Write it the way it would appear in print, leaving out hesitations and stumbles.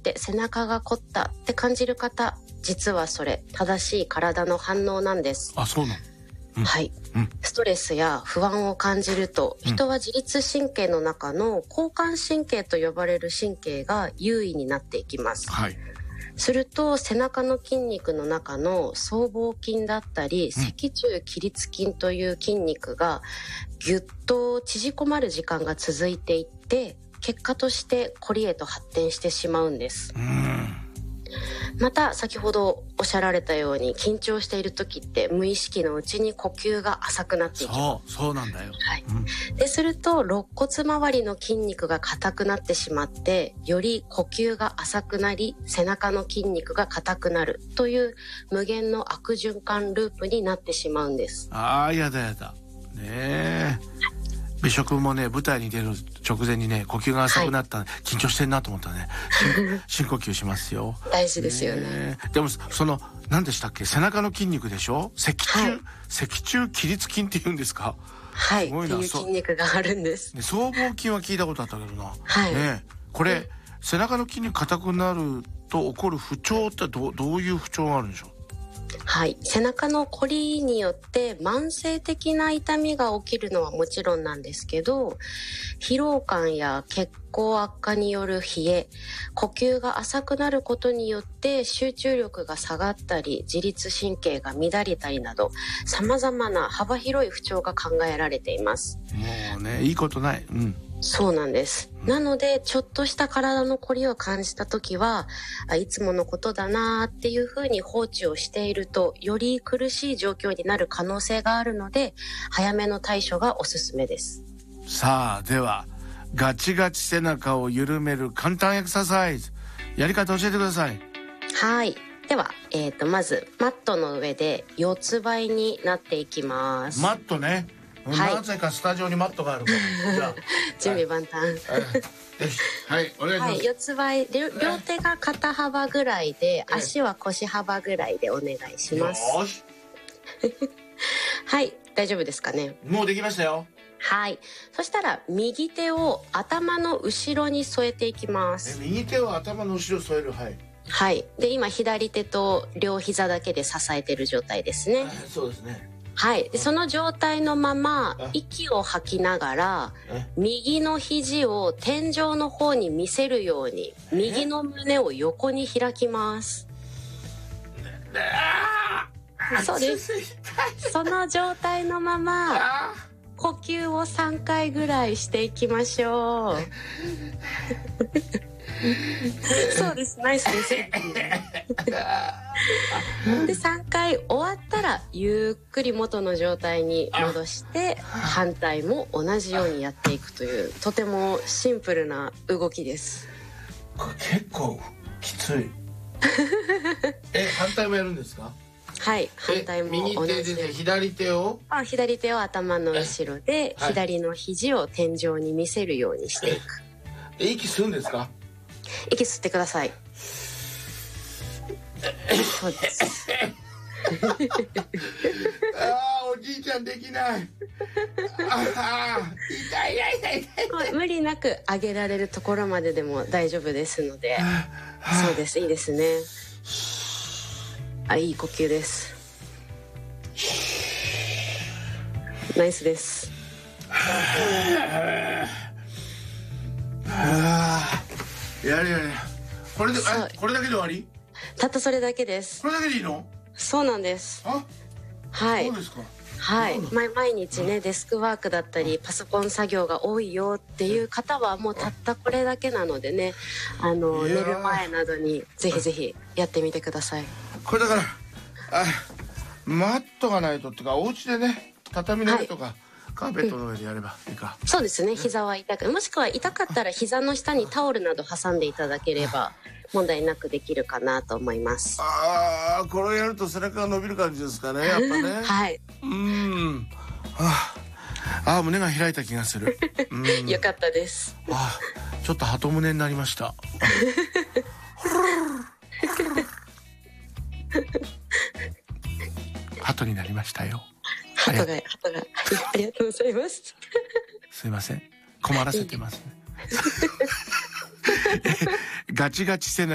って背中が凝ったって感じる方、実はそれ正しい体の反応なんです。 あ、そうなの。 はい、ストレスや不安を感じると、人は自律神経の中の交感神経と呼ばれる神経が優位になっていきます。 はい。 すると背中の筋肉の中の僧帽筋だったり脊柱起立筋という筋肉がぎゅっと縮こまる時間が続いていって、結果としてこりへと発展してしまうんです。また先ほどおっしゃられたように、緊張している時って無意識のうちに呼吸が浅くなっていきます。 そうなんだよ。 はい。ですると肋骨周りの筋肉が硬くなってしまって、より呼吸が浅くなり背中の筋肉が硬くなるという無限の悪循環ループになってしまうんです。 ああ、やだやだねえ。美食もね、舞台に出る直前にね、呼吸が浅くなった、緊張してんなと思ったらね、深呼吸しますよ。 大事ですよね。 でも何でしたっけ、背中の筋肉でしょ、脊柱起立筋っていうんですか。 はい、すごいな。っていう筋肉があるんです。 僧帽筋は聞いたことあったけどな。 はい。 ね、これ、背中の筋肉硬くなると起こる不調ってどういう不調があるんでしょう。 はい、背中のこりによって慢性的な痛みが起きるのはもちろんなんですけど、疲労感や血行悪化による冷え、呼吸が浅くなることによって集中力が下がったり自律神経が乱れたりなど、様々な幅広い不調が考えられています。 もうね、いいことない。 そうなんです。なのでちょっとした体のこりを感じた時は、いつものことだなっていうふうに放置をしていると、より苦しい状況になる可能性があるので、早めの対処がおすすめです。 さあ、ではガチガチ背中を緩める簡単エクササイズ、やり方教えてください。 はい、では、まずマットの上で四つ倍になっていきます。 マットね。 はい、 なぜかスタジオにマットがあるからじゃあ準備万端。 はい、お願いします。 はい、四つ倍、両手が肩幅ぐらいで、足は腰幅ぐらいでお願いします。 よしはい、大丈夫ですかね。 もうできましたよ。 はい、そしたら右手を頭の後ろに添えていきます。 右手を頭の後ろ添える。はい。 はい、で今左手と両膝だけで支えている状態ですね。 そうですね。 はい、でその状態のまま息を吐きながら、右の肘を天井の方に見せるように右の胸を横に開きます。そうです。その状態のまま呼吸を3回ぐらいしていきましょう。そうです、ナイスです。で3回終わったらゆっくり元の状態に戻して、反対も同じようにやっていくという、とてもシンプルな動きです。 これ結構きつい。反対もやるんですか。 はい、反対も同じ。 右手で左手を頭の後ろで、左の肘を天井に見せるようにしていく。 息吸うんですか。 息吸ってください。そうです。 おじいちゃんできない。痛い。 無理なく上げられるところまででも大丈夫ですので。そうです、いいですね。いい呼吸です。ナイスです。 やる。これだけで終わり。 たったそれだけです。 これだけでいいの。 そうなんです。はい。 そうですか。 はい、毎日ね、デスクワークだったりパソコン作業が多いよっていう方は、もうたったこれだけなのでね、寝る前などにぜひぜひやってみてください。これだからマットがないとっていうか、お家でね、畳の上とか、カーペットの上でやればいいか。 そうですね、膝は痛く、もしくは痛かったら膝の下にタオルなど挟んでいただければ問題なくできるかなと思います。 これをやると背中が伸びる感じですかね、やっぱね。 はい。 胸が開いた気がする。 よかったです。 ちょっと鳩胸になりました。鳩になりましたよ。 鳩がありがとうございます。 すいません、困らせてますね。ガチガチ背中